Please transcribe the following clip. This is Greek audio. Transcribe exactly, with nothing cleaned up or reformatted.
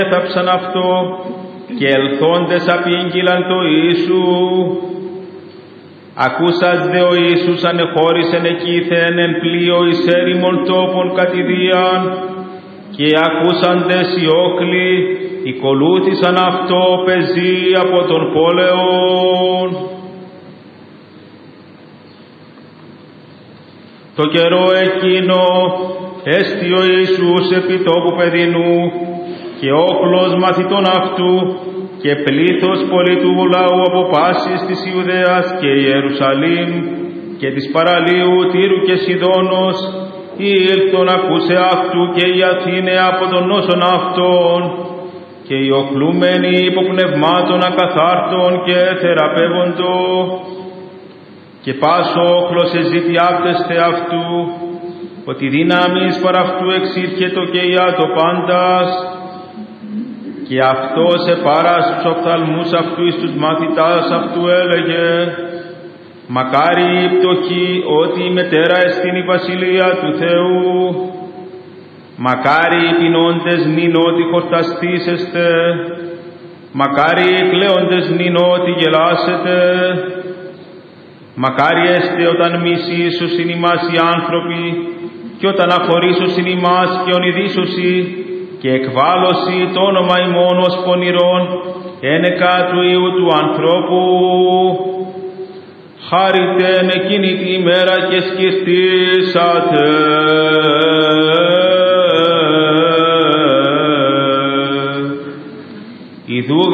έθαψαν αυτό και ελθόντες απήγγειλαν το Ιησού. Ακούσας δε ο Ιησούς ανεχώρησεν εκείθεν εν πλοίο εις έρημον τόπον κατηδίαν, και ακούσαντες οι όχλοι οικολούθησαν αυτό πεζή από τον πόλεον. Το καιρό εκείνο έστι ο Ιησούς επί τόπου παιδινού και όχλος μαθητών αυτού και πλήθος πολύ του λαού από πάσης της Ιουδαίας και Ιερουσαλήμ και της παραλίου Τύρου και Σιδώνος ήλθον ακούσε αυτού και οι Αθήνε από τον νόσον αυτών και οι οχλούμενοι υποπνευμάτων ακαθάρτων και θεραπεύοντο, και πάσο όχλος εζήτη άπτεσθε αυτού, ότι δύναμις παρ' αυτού εξήρχετο και για το πάντας, και αυτός επάρας τους οφθαλμούς αυτού εις τους μαθητάς αυτού έλεγε: μακάρι η πτωχή, ότι η μετέρα εστιν η βασιλεία του Θεού. Μακάρι οι πεινώντες νυν ότι χορταστήσεστε. Μακάρι οι κλαίοντες νυν ότι γελάσετε. Μακάρι έστε όταν μισήσωσιν ημάς οι άνθρωποι, και όταν αχωρήσωσιν ημάς και ονειδήσωσι, και εκβάλωση το όνομα ημών ως πονηρών ένεκα του Υιού του ανθρώπου. Χάριτεν εκείνη τη ημέρα και σκυρτήσατε. Ιδού